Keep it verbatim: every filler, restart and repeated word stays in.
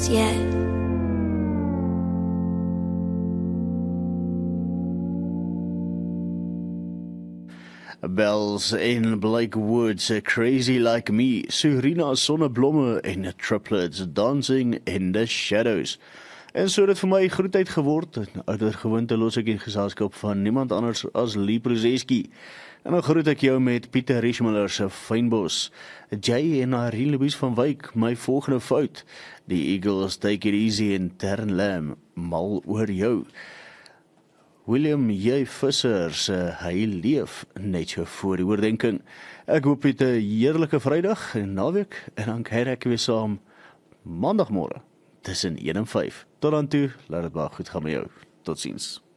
yet. Bells en Blake Woods, Crazy Like Me, Surina Sonneblomme en Triplets, Dancing in the Shadows. En so het vir my groetheid geword, ouder gewoonte los ek in geselskap van niemand anders as Lee Prozeski. En dan groet ek jou met Pieter Rischmiller se Fynbos, Jay en Irene Louise van Wyk, My Volgende Fout, die Eagles, Take It Easy en Terren Lam, Mal Oor Jou. William J. Visser se Hy Leef, net so voor die oordenking. Ek hoop jy het 'n heerlike Vrydag en naweek, en dan kyk ek weer saam maandagmôre tussen een en vyf. Tot dan toe, laat dit baie goed gaan met jou. Totsiens.